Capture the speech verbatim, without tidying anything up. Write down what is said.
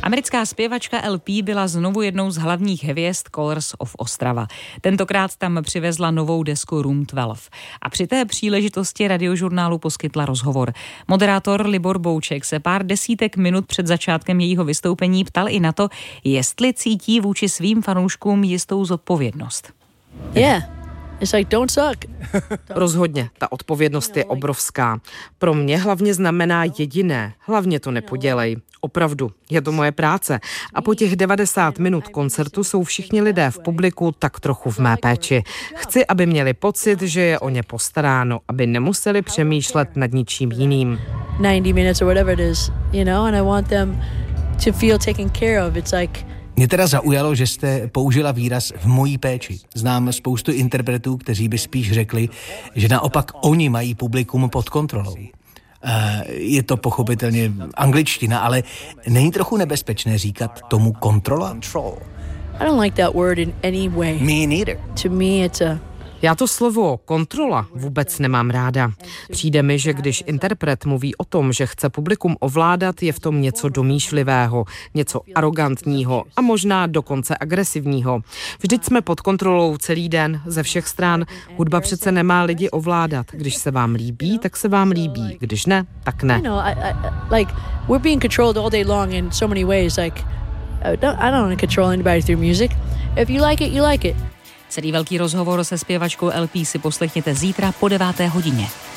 Americká zpěvačka El P byla znovu jednou z hlavních hvězd Colors of Ostrava. Tentokrát tam přivezla novou desku Room dvanáct. A při té příležitosti Radiožurnálu poskytla rozhovor. Moderátor Libor Bouček se pár desítek minut před začátkem jejího vystoupení ptal i na to, jestli cítí vůči svým fanouškům jistou zodpovědnost. Yeah. It's like, don't suck. Rozhodně, ta odpovědnost je obrovská. Pro mě hlavně znamená jediné, hlavně to nepodělej. Opravdu, je to moje práce. A po těch devadesát minut koncertu jsou všichni lidé v publiku tak trochu v mé péči. Chci, aby měli pocit, že je o ně postaráno, aby nemuseli přemýšlet nad ničím jiným. ninety minutes or whatever it is, you know, and I want them to feel taken care of. It's like Mě teda zaujalo, že jste použila výraz v mojí péči. Znám spoustu interpretů, kteří by spíš řekli, že naopak oni mají publikum pod kontrolou. Je to pochopitelně angličtina, ale není trochu nebezpečné říkat tomu kontrola? I don't like that word in any way. Me neither. To me it's a Já to slovo kontrola vůbec nemám ráda. Přijde mi, že když interpret mluví o tom, že chce publikum ovládat, je v tom něco domýšlivého, něco arrogantního a možná dokonce agresivního. Vždyť jsme pod kontrolou celý den, ze všech stran. Hudba přece nemá lidi ovládat. Když se vám líbí, tak se vám líbí. Když ne, tak ne. You know, I, I, like we're being controlled all day long in so many ways. Like I don't, I don't want to control anybody through music. If you like it, you like it. Celý velký rozhovor se zpěvačkou El P si poslechněte zítra po deváté hodině.